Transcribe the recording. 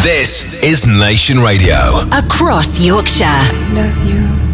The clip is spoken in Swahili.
This is Nation Radio. Across Yorkshire. Love you.